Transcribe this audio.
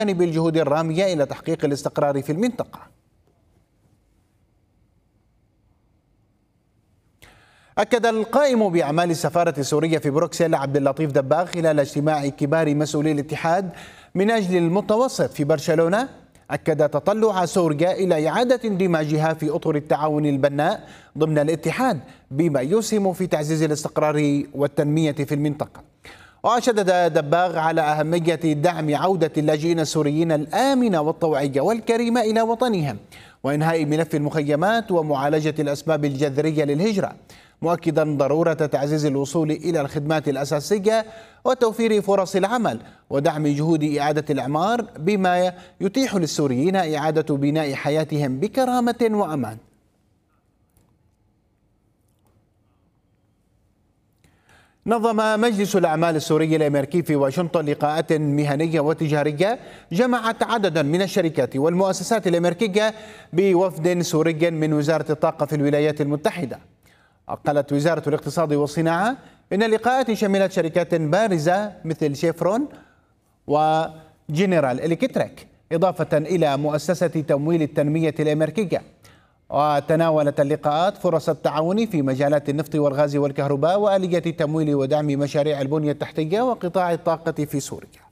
بالجهود الرامية إلى تحقيق الاستقرار في المنطقة. أكد القائم بأعمال السفارة السورية في بروكسل عبد اللطيف دباغ خلال اجتماع كبار مسؤولي الاتحاد من أجل المتوسط في برشلونة، أكد تطلع سوريا إلى إعادة اندماجها في أطر التعاون البناء ضمن الاتحاد بما يسهم في تعزيز الاستقرار والتنمية في المنطقة. وشدد دباغ على أهمية دعم عودة اللاجئين السوريين الآمنة والطوعية والكريمة إلى وطنهم، وإنهاء ملف المخيمات ومعالجة الأسباب الجذرية للهجرة، مؤكدا ضرورة تعزيز الوصول إلى الخدمات الأساسية وتوفير فرص العمل ودعم جهود إعادة الإعمار بما يتيح للسوريين إعادة بناء حياتهم بكرامة وأمان. نظم مجلس الأعمال السوري الأمريكي في واشنطن لقاءات مهنية وتجارية جمعت عددا من الشركات والمؤسسات الأمريكية بوفد سوري من وزارة الطاقة في الولايات المتحدة. قالت وزارة الاقتصاد والصناعة إن اللقاءات شملت شركات بارزة مثل شيفرون وجنرال إلكتريك، إضافة إلى مؤسسة تمويل التنمية الأمريكية. وتناولت اللقاءات فرص التعاون في مجالات النفط والغاز والكهرباء وآلية تمويل ودعم مشاريع البنية التحتية وقطاع الطاقة في سوريا.